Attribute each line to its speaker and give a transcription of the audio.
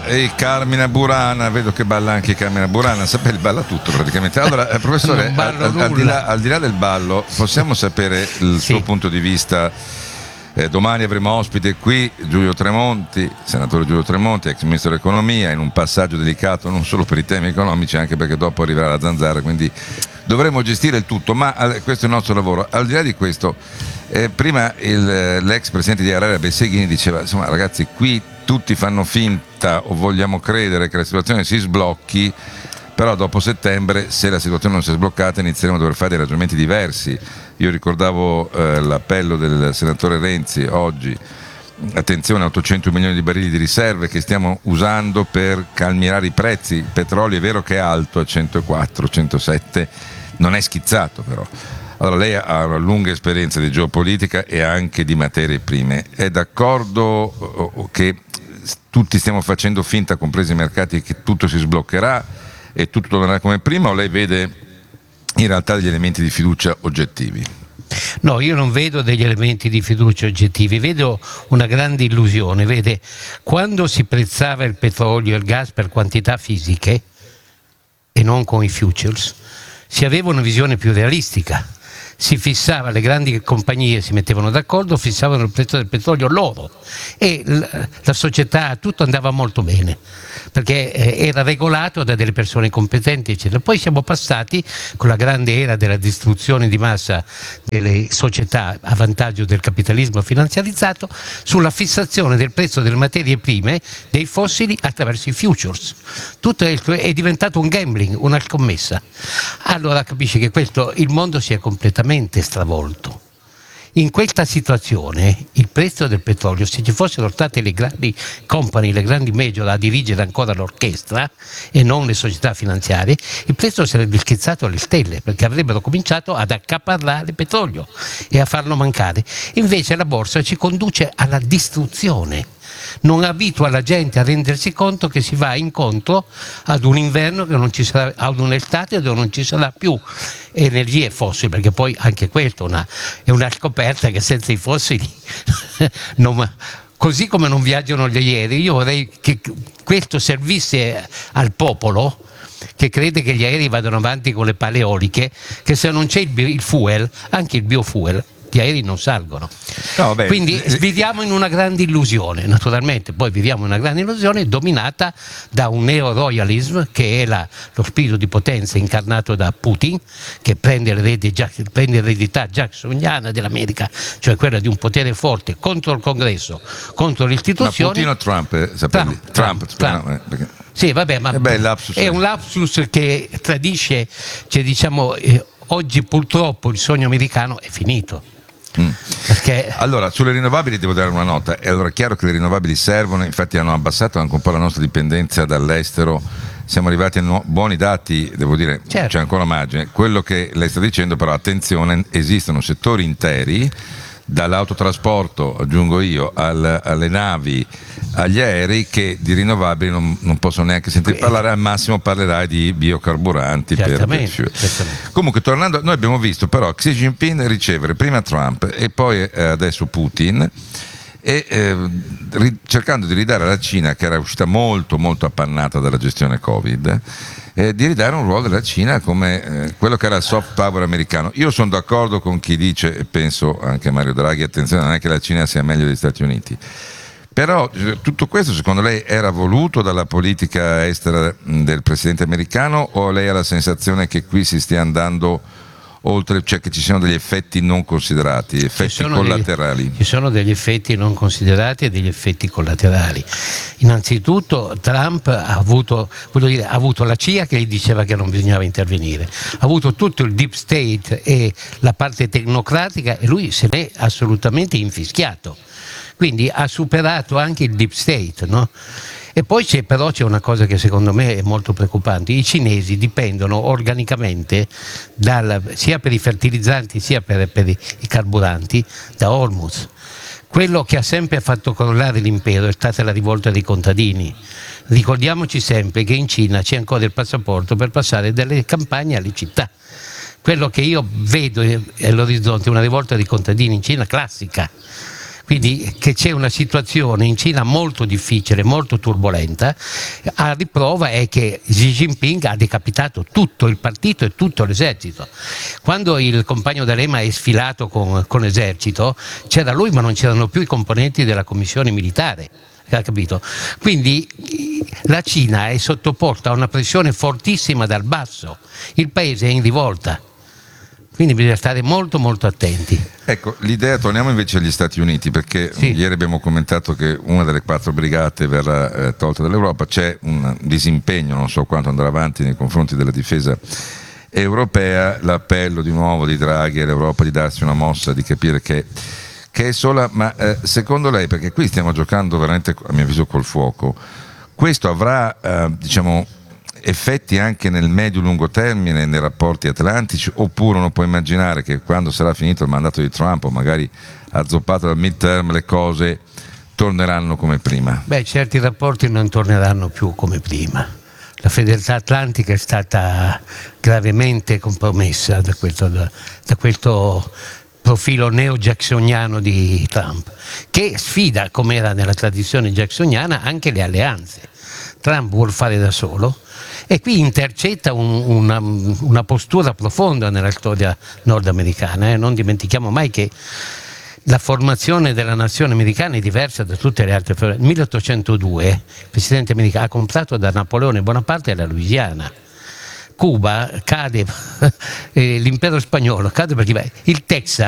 Speaker 1: e Carmina Burana, vedo che balla anche Carmina Burana, Sapelli balla tutto praticamente. Allora, professore, al di là del ballo, possiamo sapere il suo punto di vista? Domani avremo ospite qui Giulio Tremonti, senatore Giulio Tremonti, ex ministro dell'economia, in un passaggio delicato non solo per i temi economici, anche perché dopo arriverà la zanzara, quindi dovremo gestire il tutto, ma questo è il nostro lavoro. Al di là di questo, prima l'ex presidente di Araria Besseghini diceva, insomma ragazzi, qui tutti fanno finta o vogliamo credere che la situazione si sblocchi, però dopo settembre, se la situazione non si è sbloccata, inizieremo a dover fare dei ragionamenti diversi. Io ricordavo l'appello del senatore Renzi oggi, attenzione, 800 milioni di barili di riserve che stiamo usando per calmierare i prezzi. Il petrolio è vero che è alto a 104, 107, non è schizzato però. Allora lei ha una lunga esperienza di geopolitica e anche di materie prime, è d'accordo che tutti stiamo facendo finta, compresi i mercati, che tutto si sbloccherà e tutto tornerà come prima, o lei vede in realtà degli elementi di fiducia oggettivi?
Speaker 2: No, io non vedo degli elementi di fiducia oggettivi, vedo una grande illusione. Vede, quando si prezzava il petrolio e il gas per quantità fisiche e non con i futures, si aveva una visione più realistica. Si fissava, le grandi compagnie si mettevano d'accordo, fissavano il prezzo del petrolio loro e la società, tutto andava molto bene perché era regolato da delle persone competenti, eccetera. Poi siamo passati con la grande era della distruzione di massa delle società a vantaggio del capitalismo finanziarizzato sulla fissazione del prezzo delle materie prime, dei fossili, attraverso i futures. Tutto è diventato un gambling, una scommessa. Allora capisci che il mondo si è completamente stravolto. In questa situazione il prezzo del petrolio, se ci fossero state le grandi company, le grandi major a dirigere ancora l'orchestra e non le società finanziarie, il prezzo sarebbe schizzato alle stelle, perché avrebbero cominciato ad accaparrare il petrolio e a farlo mancare. Invece la borsa ci conduce alla distruzione. Non abitua la gente a rendersi conto che si va incontro ad un inverno che non ci sarà, ad un'estate dove non ci sarà più energie fossili, perché poi anche questa è una scoperta che senza i fossili così come non viaggiano gli aerei. Io vorrei che questo servisse al popolo che crede che gli aerei vadano avanti con le pale eoliche, che se non c'è il fuel, anche il biofuel, gli aerei non salgono. No, quindi viviamo in una grande illusione, naturalmente, poi viviamo in una grande illusione dominata da un neo-royalism che è lo spirito di potenza incarnato da Putin, che prende l'eredità jacksoniana dell'America, cioè quella di un potere forte contro il Congresso, contro le istituzioni.
Speaker 1: Ma Putin o Trump? Trump.
Speaker 2: Sì, vabbè, ma è un lapsus che tradisce, cioè, diciamo, oggi purtroppo il sogno americano è finito. Perché... Allora, sulle rinnovabili devo dare una nota. È allora chiaro che le rinnovabili servono, infatti hanno abbassato anche un po' la nostra dipendenza dall'estero. Siamo arrivati a buoni dati, devo dire, certo. C'è ancora margine. Quello che lei sta dicendo però, attenzione, esistono settori interi, dall'autotrasporto, aggiungo io, alle navi, agli aerei, che di rinnovabili non possono neanche sentire parlare, al massimo parlerai di biocarburanti. Certamente.
Speaker 1: Comunque, tornando, noi abbiamo visto però Xi Jinping ricevere prima Trump e poi adesso Putin, e cercando di ridare alla Cina, che era uscita molto molto appannata dalla gestione Covid, di ridare un ruolo della Cina come quello che era il soft power americano. Io sono d'accordo con chi dice, e penso anche Mario Draghi, attenzione, non è che la Cina sia meglio degli Stati Uniti, però tutto questo secondo lei era voluto dalla politica estera del presidente americano, o lei ha la sensazione che qui si stia andando oltre, cioè che ci siano degli effetti non considerati, effetti collaterali?
Speaker 2: Ci sono degli effetti non considerati e degli effetti collaterali. Innanzitutto Trump ha avuto la CIA che gli diceva che non bisognava intervenire, ha avuto tutto il deep state e la parte tecnocratica, e lui se n'è assolutamente infischiato, quindi ha superato anche il deep state, no? E poi c'è una cosa che secondo me è molto preoccupante: i cinesi dipendono organicamente sia per i fertilizzanti sia per i carburanti da Hormuz. Quello che ha sempre fatto crollare l'impero è stata la rivolta dei contadini. Ricordiamoci sempre che in Cina c'è ancora il passaporto per passare dalle campagne alle città. Quello che io vedo all'orizzonte è una rivolta dei contadini in Cina classica. Quindi che c'è una situazione in Cina molto difficile, molto turbolenta. A riprova è che Xi Jinping ha decapitato tutto il partito e tutto l'esercito. Quando il compagno D'Alema è sfilato con l'esercito, c'era lui ma non c'erano più i componenti della commissione militare. Ha capito? Quindi la Cina è sottoposta a una pressione fortissima dal basso, il paese è in rivolta, quindi bisogna stare molto molto attenti.
Speaker 1: Ecco, l'idea, torniamo invece agli Stati Uniti, perché ieri abbiamo commentato che una delle 4 brigate verrà tolta dall'Europa, c'è un disimpegno, non so quanto andrà avanti nei confronti della difesa europea, l'appello di nuovo di Draghi all'Europa di darsi una mossa, di capire che è sola, ma secondo lei, perché qui stiamo giocando veramente a mio avviso col fuoco, questo avrà diciamo effetti anche nel medio-lungo termine nei rapporti atlantici, oppure uno può immaginare che quando sarà finito il mandato di Trump o magari azzoppato dal midterm le cose torneranno come prima?
Speaker 2: Beh, certi rapporti non torneranno più come prima. La fedeltà atlantica è stata gravemente compromessa da questo profilo neo-jacksoniano di Trump, che sfida, come era nella tradizione jacksoniana, anche le alleanze. Trump vuol fare da solo e qui intercetta una postura profonda nella storia nordamericana. Non dimentichiamo mai che la formazione della nazione americana è diversa da tutte le altre. Nel 1802 il presidente americano ha comprato da Napoleone Bonaparte la Louisiana. Cuba cade, l'impero spagnolo cade perché il Texas